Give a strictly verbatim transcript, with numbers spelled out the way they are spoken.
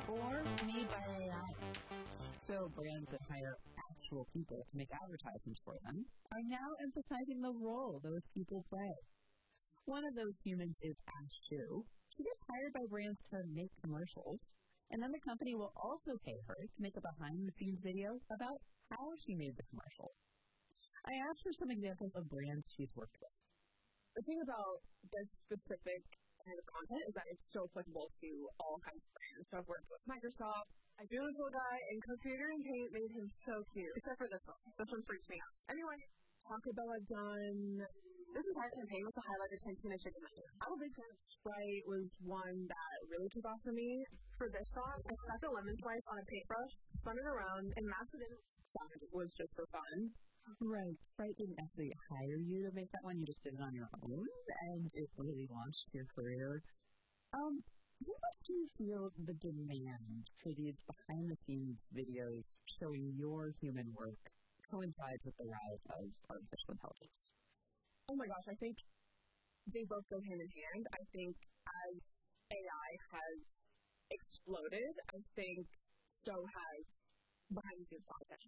or made by A I. So brands that hire actual people to make advertisements for them are now emphasizing the role those people play. One of those humans is Ash Shu. She gets hired by brands to make commercials, and then the company will also pay her to make a behind-the-scenes video about how she made the commercial. I asked her some examples of brands she's worked with. The thing about this specific kind of content is that it's so applicable to all kinds of brands. So I've worked with Microsoft. I do this little guy, and co-creator in Paint made him so cute, except for this one. This one freaks me out. Anyway, Taco Bell I've done. This entire campaign was to highlight attention and chicken menu. I'm a big fan of Sprite was one that really took off for me. For this shot, I stuck a lemon slice on a paintbrush, spun it around, and masked it in. It was just for fun. Right. Sprite didn't actually hire you to make that one. You just did it on your own, and it really launched your career. Um, how much do you feel the demand for these behind-the-scenes videos showing your human work coincides with the rise of artificial intelligence? Oh my gosh, I think they both go hand in hand. I think as A I has exploded, I think so has behind-the-scenes content.